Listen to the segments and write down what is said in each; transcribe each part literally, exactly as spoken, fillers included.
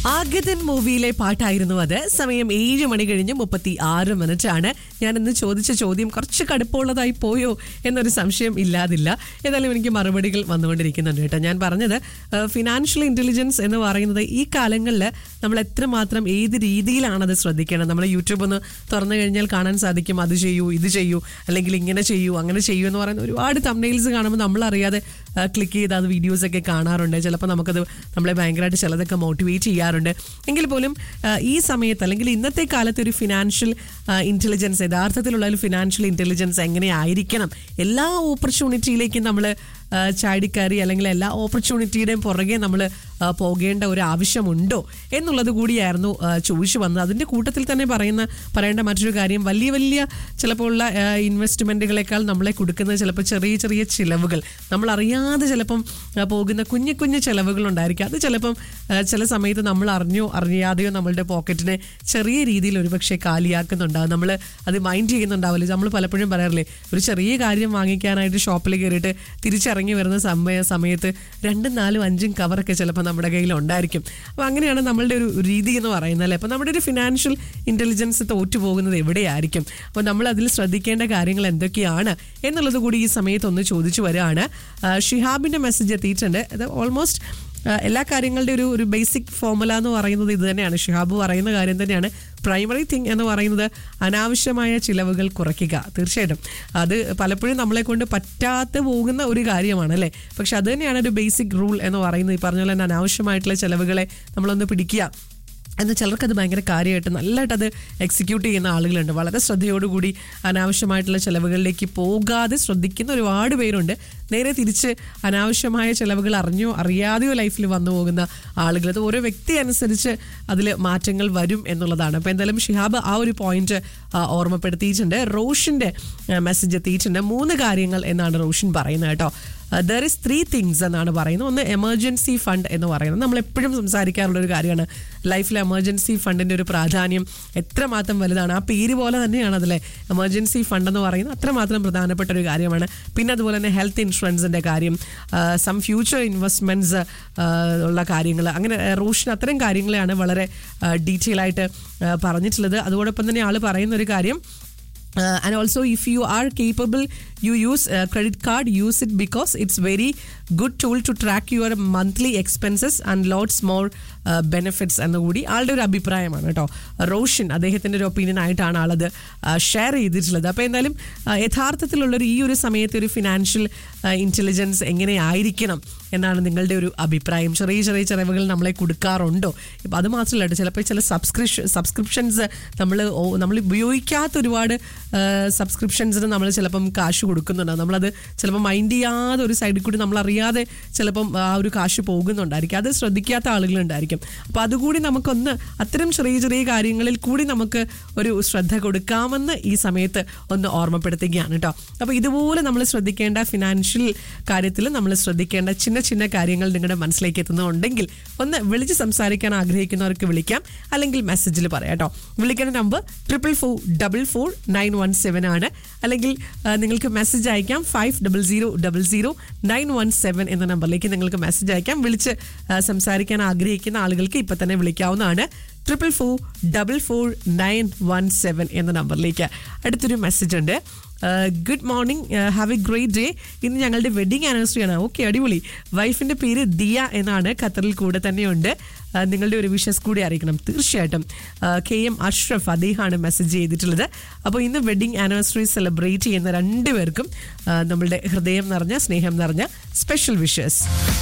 ആഗതൻ മൂവിയിലെ പാട്ടായിരുന്നു അത്. സമയം ഏഴ് മണി കഴിഞ്ഞ് മുപ്പത്തി ആറ് മിനിറ്റ് ആണ്. ഞാൻ ഇന്ന് ചോദിച്ച ചോദ്യം കുറച്ച് കടുപ്പമുള്ളതായി പോയോ എന്നൊരു സംശയം ഇല്ലാതില്ല. ഏതായാലും എനിക്ക് മറുപടികൾ വന്നുകൊണ്ടിരിക്കുന്നുണ്ട് കേട്ടോ. ഞാൻ പറഞ്ഞത് ഫിനാൻഷ്യൽ ഇന്റലിജൻസ് എന്ന് പറയുന്നത് ഈ കാലങ്ങളിൽ നമ്മൾ എത്രമാത്രം ഏത് രീതിയിലാണത് ശ്രദ്ധിക്കേണ്ടത്. നമ്മൾ യൂട്യൂബ് ഒന്ന് തുറന്നു കഴിഞ്ഞാൽ കാണാൻ സാധിക്കും, അത് ചെയ്യൂ, ഇത് ചെയ്യൂ, അല്ലെങ്കിൽ ഇങ്ങനെ ചെയ്യൂ, അങ്ങനെ ചെയ്യൂ എന്ന് പറയുന്ന ഒരുപാട് തംബ്നെയിൽസ് കാണുമ്പോൾ നമ്മളറിയാതെ ക്ലിക്ക് ചെയ്ത് അത് വീഡിയോസൊക്കെ കാണാറുണ്ട്. ചിലപ്പോൾ നമുക്കത് നമ്മളെ ഭയങ്കരമായിട്ട് ചിലതൊക്കെ മോട്ടിവേറ്റ് ചെയ്യാറുണ്ട്. എങ്കിൽ പോലും ഈ സമയത്ത് അല്ലെങ്കിൽ ഇന്നത്തെ കാലത്ത് ഒരു ഫിനാൻഷ്യൽ ഇൻ്റലിജൻസ്, യഥാർത്ഥത്തിലുള്ള ഒരു ഫിനാൻഷ്യൽ ഇൻ്റലിജൻസ് എങ്ങനെയായിരിക്കണം, എല്ലാ ഓപ്പർച്യൂണിറ്റിയിലേക്കും നമ്മൾ ചാടിക്കയറി അല്ലെങ്കിൽ എല്ലാ ഓപ്പർച്യൂണിറ്റിയുടെയും പുറകെ നമ്മൾ പോകേണ്ട ഒരു ആവശ്യമുണ്ടോ എന്നുള്ളത് കൂടിയായിരുന്നു ചോദിച്ചു വന്നത്. അതിൻ്റെ കൂട്ടത്തിൽ തന്നെ പറയുന്ന പറയേണ്ട മറ്റൊരു കാര്യം, വലിയ വലിയ ചിലപ്പോൾ ഉള്ള ഇൻവെസ്റ്റ്മെൻറ്റുകളെക്കാൾ നമ്മളെ കൊടുക്കുന്നത് ചിലപ്പോൾ ചെറിയ ചെറിയ ചിലവുകൾ, നമ്മൾ അറിയാതെ ചിലപ്പം പോകുന്ന കുഞ്ഞു കുഞ്ഞു ചിലവുകളുണ്ടായിരിക്കും. അത് ചിലപ്പം ചില സമയത്ത് നമ്മൾ അറിഞ്ഞോ അറിയാതെയോ നമ്മളുടെ പോക്കറ്റിനെ ചെറിയ രീതിയിൽ ഒരുപക്ഷെ കാലിയാക്കുന്നുണ്ടാവും. നമ്മൾ അത് മൈൻഡ് ചെയ്യുന്നുണ്ടാവില്ല. നമ്മൾ പലപ്പോഴും പറയാറില്ലേ, ഒരു ചെറിയ കാര്യം വാങ്ങിക്കാനായിട്ട് ഷോപ്പിൽ കയറിയിട്ട് തിരിച്ചിറങ്ങി വരുന്ന സമയ സമയത്ത് രണ്ടും നാലും അഞ്ചും കവറൊക്കെ ചിലപ്പോൾ നമ്മുടെ കയ്യിൽ ഉണ്ടായിരിക്കും. അപ്പോൾ അങ്ങനെയാണ് നമ്മളുടെ ഒരു രീതി എന്ന് പറയുന്നത് അല്ലേ. അപ്പോൾ നമ്മുടെ ഒരു ഫിനാൻഷ്യൽ ഇൻ്റലിജൻസ് തോറ്റു പോകുന്നത് എവിടെയായിരിക്കും? അപ്പോൾ നമ്മൾ അതിൽ ശ്രദ്ധിക്കേണ്ട കാര്യങ്ങൾ എന്തൊക്കെയാണ് എന്നുള്ളത് കൂടി ഈ സമയത്ത് ഒന്ന് ചോദിച്ചു വരികയാണ്. ഷിഹാബിൻ്റെ മെസ്സേജ് എത്തിയിട്ടുണ്ട്. അത് ഓൾമോസ്റ്റ് എല്ലാ കാര്യങ്ങളുടെ ഒരു ഒരു ബേസിക് ഫോർമുല എന്ന് പറയുന്നത് ഇത് തന്നെയാണ്. ഷിഹാബ് പറയുന്ന കാര്യം തന്നെയാണ്. പ്രൈമറി തിങ് എന്ന് പറയുന്നത് അനാവശ്യമായ ചിലവുകൾ കുറയ്ക്കുക. തീർച്ചയായിട്ടും അത് പലപ്പോഴും നമ്മളെ കൊണ്ട് പറ്റാതെ പോകുന്ന ഒരു കാര്യമാണ് അല്ലേ. പക്ഷെ അത് തന്നെയാണ് ഒരു ബേസിക് റൂൾ എന്ന് പറയുന്നത്. ഈ പറഞ്ഞ പോലെ തന്നെ അനാവശ്യമായിട്ടുള്ള ചിലവുകളെ നമ്മളൊന്ന് പിടിക്കുക എന്ന് ചിലർക്കത് ഭയങ്കര കാര്യമായിട്ട് നല്ലതായിട്ട് അത് എക്സിക്യൂട്ട് ചെയ്യുന്ന ആളുകളുണ്ട്. വളരെ ശ്രദ്ധയോടുകൂടി അനാവശ്യമായിട്ടുള്ള ചിലവുകളിലേക്ക് പോകാതെ ശ്രദ്ധിക്കുന്ന ഒരുപാട് പേരുണ്ട്. നേരെ തിരിച്ച് അനാവശ്യമായ ചിലവുകൾ അറിഞ്ഞോ അറിയാതെയോ ലൈഫിൽ വന്നു പോകുന്ന ആളുകൾ. അത് ഓരോ വ്യക്തി അനുസരിച്ച് അതിൽ മാറ്റങ്ങൾ വരും എന്നുള്ളതാണ്. അപ്പോൾ എന്തായാലും ഷിഹാബ് ആ ഒരു പോയിന്റ് ഓർമ്മപ്പെടുത്തിയിട്ടുണ്ട്. റോഷിൻ്റെ മെസ്സേജ് എത്തിയിട്ടുണ്ട്. മൂന്ന് കാര്യങ്ങൾ എന്നാണ് റോഷൻ പറയുന്നത് കേട്ടോ. ദർ ഇസ് ത്രീ തിങ്സ് എന്നാണ് പറയുന്നത്. ഒന്ന് എമർജൻസി ഫണ്ട് എന്ന് പറയുന്നത്. നമ്മളെപ്പോഴും സംസാരിക്കാറുള്ളൊരു കാര്യമാണ് ലൈഫിലെ എമർജൻസി ഫണ്ടിൻ്റെ ഒരു പ്രാധാന്യം എത്രമാത്രം വലുതാണ്. ആ പേര് പോലെ തന്നെയാണ് അതിലെ എമർജൻസി ഫണ്ട് എന്ന് പറയുന്നത്. അത്രമാത്രം പ്രധാനപ്പെട്ട ഒരു കാര്യമാണ്. പിന്നെ അതുപോലെ തന്നെ ഹെൽത്ത് ഇൻഷുറൻസിൻ്റെ കാര്യം, സം ഫ്യൂച്ചർ ഇൻവെസ്റ്റ്മെൻറ്റ്സ് ഉള്ള കാര്യങ്ങൾ, അങ്ങനെ റോഷൻ അത്തരം കാര്യങ്ങളെയാണ് വളരെ ഡീറ്റെയിൽ ആയിട്ട് പറഞ്ഞിട്ടുള്ളത്. അതോടൊപ്പം തന്നെ ആൾ പറയുന്ന ഒരു കാര്യം, Uh, and also if you are capable, you use uh, credit card, use it because it's very good tool to track your monthly expenses and lots more uh, benefits എന്ന് കൂടി ആളുടെ ഒരു അഭിപ്രായമാണ് കേട്ടോ. റോഷൻ അദ്ദേഹത്തിൻ്റെ ഒരു ഒപ്പീനിയൻ ആയിട്ടാണ് ആളത് ഷെയർ ചെയ്തിട്ടുള്ളത്. അപ്പോൾ എന്തായാലും യഥാർത്ഥത്തിലുള്ളൊരു ഈ ഒരു സമയത്ത് ഒരു ഫിനാൻഷ്യൽ ഇൻ്റലിജൻസ് എങ്ങനെയായിരിക്കണം എന്നാണ് നിങ്ങളുടെ ഒരു അഭിപ്രായം? ചെറിയ ചെറിയ ചിലവുകൾ നമ്മളെ കൊടുക്കാറുണ്ടോ? ഇപ്പം അത് മാത്രമല്ല കേട്ടോ, ചിലപ്പോൾ ചില സബ്സ്ക്രിപ്ഷൻ സബ്സ്ക്രിപ്ഷൻസ് നമ്മൾ നമ്മൾ ഉപയോഗിക്കാത്ത ഒരുപാട് സബ്സ്ക്രിപ്ഷൻസിന് നമ്മൾ ചിലപ്പം കാശ് കൊടുക്കുന്നുണ്ടാകും. നമ്മളത് ചിലപ്പോൾ മൈൻഡ് ചെയ്യാതെ ഒരു സൈഡിൽ കൂടി നമ്മളറിയാതെ ചിലപ്പം ആ ഒരു കാശ് പോകുന്നുണ്ടായിരിക്കും. അത് ശ്രദ്ധിക്കാത്ത ആളുകളുണ്ടായിരിക്കും. അപ്പോൾ അതുകൂടി നമുക്കൊന്ന് അത്തരം ചെറിയ ചെറിയ കാര്യങ്ങളിൽ കൂടി നമുക്ക് ഒരു ശ്രദ്ധ കൊടുക്കാമെന്ന് ഈ സമയത്ത് ഒന്ന് ഓർമ്മപ്പെടുത്തുകയാണ് കേട്ടോ. അപ്പോൾ ഇതുപോലെ നമ്മൾ ശ്രദ്ധിക്കേണ്ട ഫിനാൻഷ്യൽ കാര്യത്തിൽ നമ്മൾ ശ്രദ്ധിക്കേണ്ട ചിന്ന ചിന്ന കാര്യങ്ങൾ നിങ്ങളുടെ മനസ്സിലേക്ക് എത്തുന്നുണ്ടെങ്കിൽ ഒന്ന് വിളിച്ച് സംസാരിക്കാൻ ആഗ്രഹിക്കുന്നവർക്ക് വിളിക്കാം, അല്ലെങ്കിൽ മെസ്സേജിൽ പറയാം കേട്ടോ. വിളിക്കേണ്ട number triple four double four nine one seven ആണ്. അല്ലെങ്കിൽ നിങ്ങൾക്ക് മെസ്സേജ് അയക്കാം five double zero double zero nine one seven എന്ന നമ്പറിലേക്ക് നിങ്ങൾക്ക് മെസ്സേജ് അയക്കാം. വിളിച്ച് സംസാരിക്കാൻ ആഗ്രഹിക്കുന്ന ആളുകൾക്ക് ഇപ്പം തന്നെ വിളിക്കാവുന്നതാണ്. Triple four double four nine one seven എന്ന നമ്പറിലേക്ക്. അടുത്തൊരു മെസ്സേജ് ഉണ്ട്. Good morning, have A great day. ഇന്ന് ഞങ്ങളുടെ വെഡിങ് ആനിവേഴ്സറി ആണ്. ഓക്കെ, അടിപൊളി. വൈഫിൻ്റെ പേര് ദിയ എന്നാണ്, ഖത്തറിൽ കൂടെ തന്നെയുണ്ട്. നിങ്ങളുടെ ഒരു വിഷസ് കൂടി അറിയിക്കണം തീർച്ചയായിട്ടും. കെ എം അഷ്റഫ് അദ്ദേഹമാണ് മെസ്സേജ് ചെയ്തിട്ടുള്ളത്. അപ്പോൾ ഇന്ന് വെഡിങ് ആനിവേഴ്സറി സെലിബ്രേറ്റ് ചെയ്യുന്ന രണ്ടുപേർക്കും നമ്മളുടെ ഹൃദയം നിറഞ്ഞ സ്നേഹം നിറഞ്ഞ സ്പെഷ്യൽ വിഷസ്.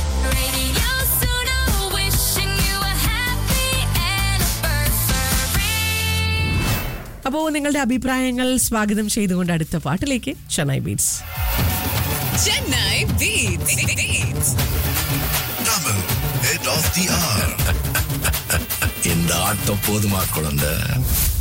അപ്പോൾ നിങ്ങളുടെ അഭിപ്രായങ്ങൾ സ്വാഗതം ചെയ്തുകൊണ്ട് അടുത്ത പാട്ടിലേക്ക് Chennai beats. Chennai beats Tamil head of the hour. இந்த ஆட்டம் போதுமா குழந்தை?